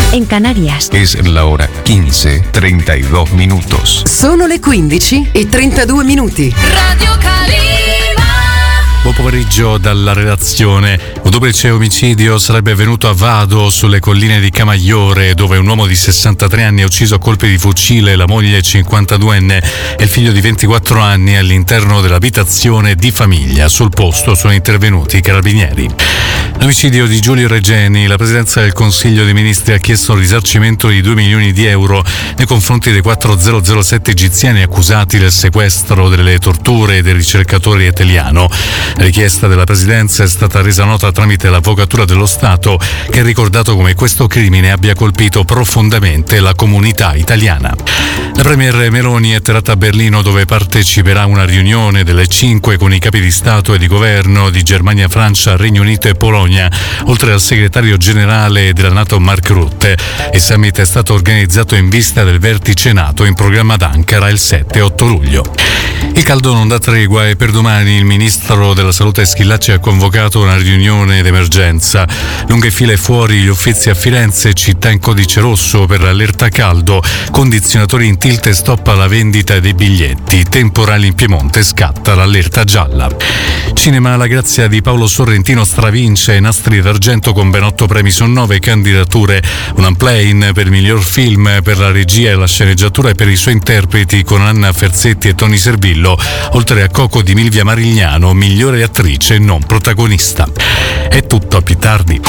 en Canarias. Es la hora 15:32 minutos. Sono le 15:32. Radio Calima. Buon pomeriggio dalla redazione. Un duplice omicidio sarebbe avvenuto a Vado, sulle colline di Camaiore, dove un uomo di 63 anni ha ucciso a colpi di fucile la moglie 52enne e il figlio di 24 anni all'interno dell'abitazione di famiglia. Sul posto sono intervenuti i carabinieri. L'omicidio di Giulio Regeni, la Presidenza del Consiglio dei Ministri ha chiesto un risarcimento di 2 milioni di euro nei confronti dei 4007 egiziani accusati del sequestro, delle torture e dei ricercatori italiano. La richiesta della Presidenza è stata resa nota tramite l'Avvocatura dello Stato, che ha ricordato come questo crimine abbia colpito profondamente la comunità italiana. La Premier Meloni è atterrata a Berlino, dove parteciperà a una riunione delle 5 con i capi di Stato e di Governo di Germania, Francia, Regno Unito e Polonia, oltre al segretario generale della NATO Mark Rutte. Il summit è stato organizzato in vista del vertice NATO in programma ad Ankara il 7-8 luglio. Il caldo non dà tregua e per domani il ministro della Salute Schillaci ha convocato una riunione d'emergenza. Lunghe file fuori gli Uffizi a Firenze, città in codice rosso per l'allerta caldo, condizionatori in tilt e stop alla vendita dei biglietti, temporali in Piemonte, scatta l'allerta gialla. Cinema, la grazia di Paolo Sorrentino stravince Nastri d'argento con ben 8 premi su 9 candidature, un Unplane per miglior film, per la regia e la sceneggiatura e per i suoi interpreti con Anna Ferzetti e Toni Servillo, oltre a Coco di Milvia Marigliano, migliore attrice non protagonista. È tutto, a più tardi.